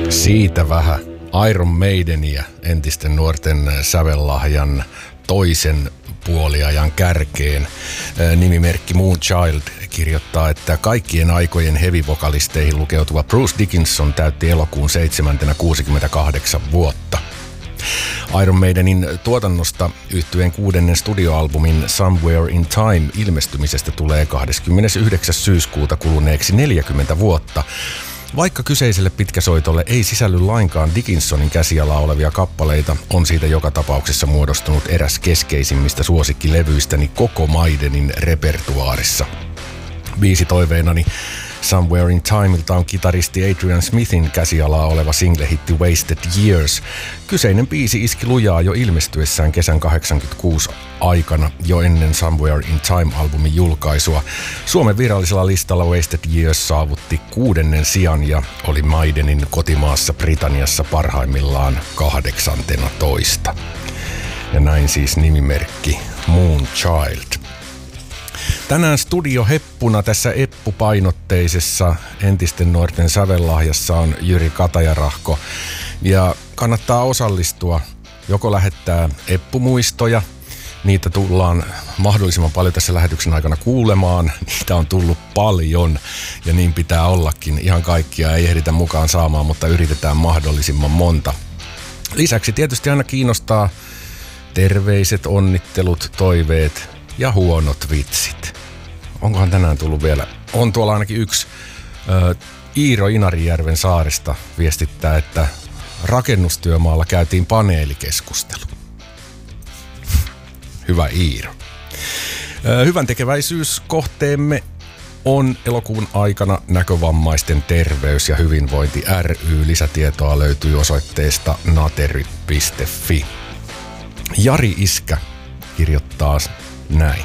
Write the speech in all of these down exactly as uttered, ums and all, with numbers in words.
Siitä vähän Iron Maideniä, entisten nuorten sävellahjan toisen puoliajan kärkeen. Nimimerkki Moonchild kirjoittaa, että kaikkien aikojen heavy-vokalisteihin lukeutuva Bruce Dickinson täytti elokuun seitsemäntenä kuusikymmentäkahdeksan vuotta. Iron Maidenin tuotannosta yhtyeen kuudennen studioalbumin Somewhere in Time ilmestymisestä tulee kahdeskymmenesyhdeksäs syyskuuta kuluneeksi neljäkymmentä vuotta. Vaikka kyseiselle pitkäsoitolle ei sisälly lainkaan Dickinsonin käsialaa olevia kappaleita, on siitä joka tapauksessa muodostunut eräs keskeisimmistä suosikkilevyistäni koko Maidenin repertuaarissa. Biisi toiveenani Somewhere in Timeilta on kitaristi Adrian Smithin käsialaa oleva single-hitti Wasted Years. Kyseinen biisi iski lujaa jo ilmestyessään kesän kahdeksankymmentäkuusi aikana, jo ennen Somewhere in Time-albumin julkaisua. Suomen virallisella listalla Wasted Years saavutti kuudennen sijan ja oli Maidenin kotimaassa Britanniassa parhaimmillaan kahdeksantena toista. Ja näin siis nimimerkki Moonchild. Tänään studioheppuna tässä Eppu-painotteisessa entisten nuorten sävellahjassa on Jyri Katajarahko. Ja kannattaa osallistua, joko lähettää Eppu-muistoja, niitä tullaan mahdollisimman paljon tässä lähetyksen aikana kuulemaan. Niitä on tullut paljon ja niin pitää ollakin. Ihan kaikkia ei ehditä mukaan saamaan, mutta yritetään mahdollisimman monta. Lisäksi tietysti aina kiinnostaa terveiset, onnittelut, toiveet ja huonot vitsit. Onkohan tänään tullut vielä? On tuolla ainakin yksi. Ö, Iiro Inarijärven saaresta viestittää, että rakennustyömaalla käytiin paneelikeskustelu. Hyvä Iiro. Ö, hyvän tekeväisyyskohteemme on elokuun aikana Näkövammaisten terveys ja hyvinvointi ry. Lisätietoa löytyy osoitteesta natery piste fi. Jari Iskä kirjoittaa näin.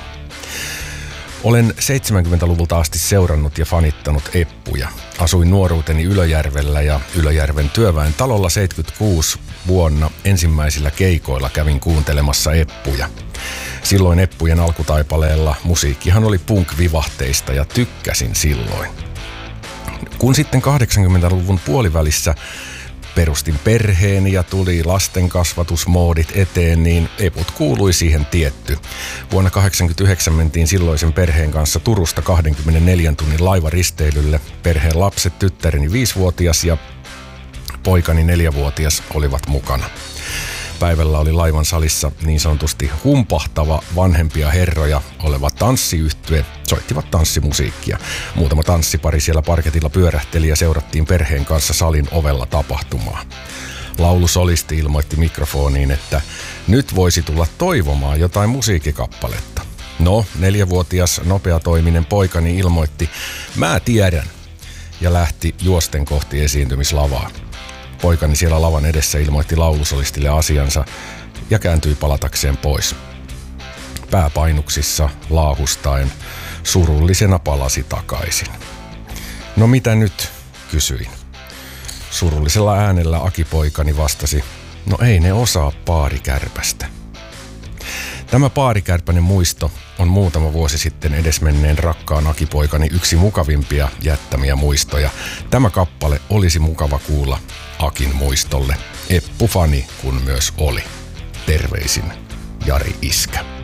Olen seitsemänkymmentäluvulta asti seurannut ja fanittanut Eppuja. Asuin nuoruuteni Ylöjärvellä ja Ylöjärven työväen talolla seitsemänkymmentäkuusi vuonna ensimmäisillä keikoilla kävin kuuntelemassa Eppuja. Silloin Eppujen alkutaipaleella musiikkihan oli punk-vivahteista ja tykkäsin silloin. Kun sitten kahdeksankymmentäluvun puolivälissä perustin perheeni ja tuli lastenkasvatusmoodit eteen, niin Eput kuului siihen tietty. Vuonna kahdeksankymmentäyhdeksän mentiin silloisen perheen kanssa Turusta kaksikymmentäneljän tunnin laivaristeilylle. Perheen lapset, tyttäreni viisivuotias ja poikani neljävuotias olivat mukana. Päivällä oli laivan salissa niin sanotusti humpahtava vanhempia herroja oleva tanssiyhtye. Soittivat tanssimusiikkia. Muutama tanssipari siellä parketilla pyörähteli ja seurattiin perheen kanssa salin ovella tapahtumaa. Laulusolisti ilmoitti mikrofoniin, että nyt voisi tulla toivomaan jotain musiikkikappaletta. No, neljävuotias nopeatoiminen poikani ilmoitti, mä tiedän, ja lähti juosten kohti esiintymislavaa. Poikani siellä lavan edessä ilmoitti laulusolistille asiansa ja kääntyi palatakseen pois. Pääpainuksissa laahustaen surullisena palasi takaisin. No mitä nyt, kysyin. Surullisella äänellä Aki-poikani vastasi, no ei ne osaa paarikärpästä. Tämä paarikärpäinen muisto on muutama vuosi sitten edesmenneen rakkaan Aki-poikani yksi mukavimpia jättämiä muistoja. Tämä kappale olisi mukava kuulla Akin muistolle. Eppu-fani kun myös oli. Terveisin Jari Iskä.